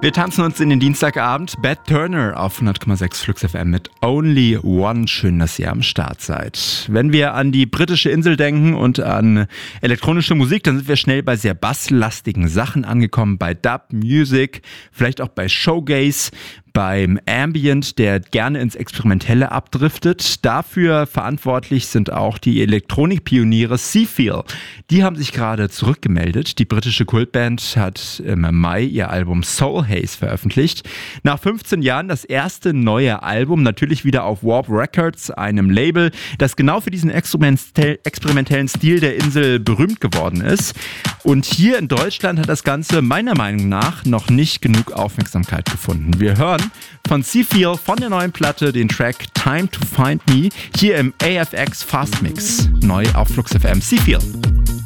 Wir tanzen uns in den Dienstagabend. Bad Turner auf 100,6 Flux FM mit Only One. Schön, dass ihr am Start seid. Wenn wir an die britische Insel denken und an elektronische Musik, dann sind wir schnell bei sehr basslastigen Sachen angekommen. Bei Dub Music, vielleicht auch bei Showgaze, beim Ambient, der gerne ins Experimentelle abdriftet. Dafür verantwortlich sind auch die Elektronikpioniere Seafeel. Die haben sich gerade zurückgemeldet. Die britische Kultband hat im Mai ihr Album Soul Haze veröffentlicht. Nach 15 Jahren das erste neue Album, natürlich wieder auf Warp Records, einem Label, das genau für diesen experimentellen Stil der Insel berühmt geworden ist. Und hier in Deutschland hat das Ganze meiner Meinung nach noch nicht genug Aufmerksamkeit gefunden. Wir hören von Seafeel von der neuen Platte den Track Time to Find Me hier im AFX Fast Mix. Neu auf Flux FM. Seafeel.